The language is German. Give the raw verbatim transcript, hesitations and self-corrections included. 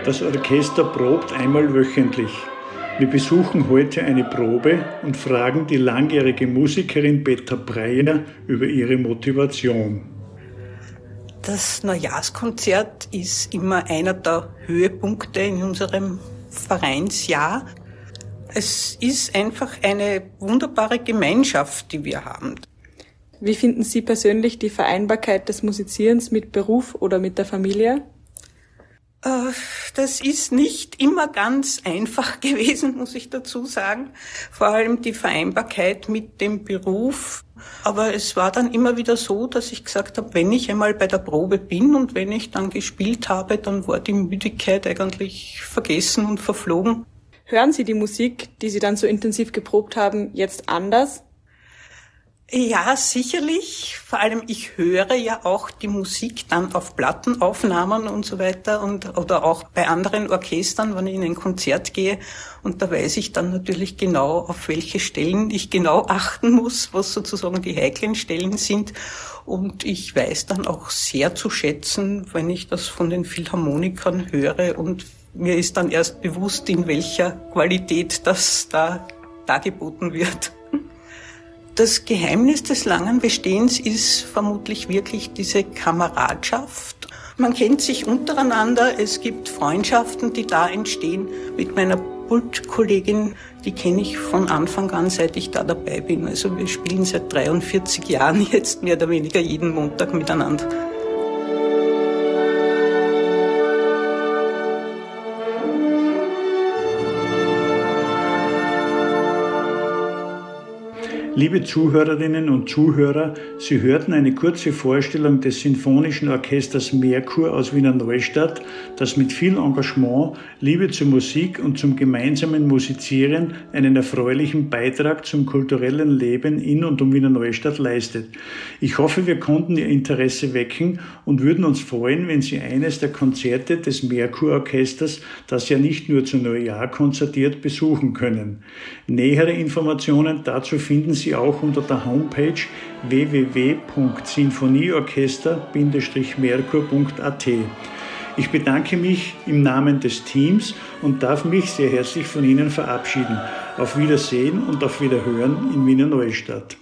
Das Orchester probt einmal wöchentlich. Wir besuchen heute eine Probe und fragen die langjährige Musikerin Petra Breyer über ihre Motivation. Das Neujahrskonzert ist immer einer der Höhepunkte in unserem Vereinsjahr. Es ist einfach eine wunderbare Gemeinschaft, die wir haben. Wie finden Sie persönlich die Vereinbarkeit des Musizierens mit Beruf oder mit der Familie? Das ist nicht immer ganz einfach gewesen, muss ich dazu sagen. Vor allem die Vereinbarkeit mit dem Beruf. Aber es war dann immer wieder so, dass ich gesagt habe, wenn ich einmal bei der Probe bin und wenn ich dann gespielt habe, dann war die Müdigkeit eigentlich vergessen und verflogen. Hören Sie die Musik, die Sie dann so intensiv geprobt haben, jetzt anders? Ja, sicherlich. Vor allem, ich höre ja auch die Musik dann auf Plattenaufnahmen und so weiter und oder auch bei anderen Orchestern, wenn ich in ein Konzert gehe. Und da weiß ich dann natürlich genau, auf welche Stellen ich genau achten muss, was sozusagen die heiklen Stellen sind. Und ich weiß dann auch sehr zu schätzen, wenn ich das von den Philharmonikern höre. Und mir ist dann erst bewusst, in welcher Qualität das da dargeboten wird. Das Geheimnis des langen Bestehens ist vermutlich wirklich diese Kameradschaft. Man kennt sich untereinander, es gibt Freundschaften, die da entstehen. Mit meiner Pultkollegin, die kenne ich von Anfang an, seit ich da dabei bin. Also wir spielen seit dreiundvierzig Jahren jetzt mehr oder weniger jeden Montag miteinander. Liebe Zuhörerinnen und Zuhörer, Sie hörten eine kurze Vorstellung des Sinfonischen Orchesters Merkur aus Wiener Neustadt, das mit viel Engagement, Liebe zur Musik und zum gemeinsamen Musizieren einen erfreulichen Beitrag zum kulturellen Leben in und um Wiener Neustadt leistet. Ich hoffe, wir konnten Ihr Interesse wecken und würden uns freuen, wenn Sie eines der Konzerte des Merkur Orchesters, das ja nicht nur zu Neujahr konzertiert, besuchen können. Nähere Informationen dazu finden Sie auch unter der Homepage w w w punkt sinfonieorchester Bindestrich merkur punkt a t. Ich bedanke mich im Namen des Teams und darf mich sehr herzlich von Ihnen verabschieden. Auf Wiedersehen und auf Wiederhören in Wiener Neustadt.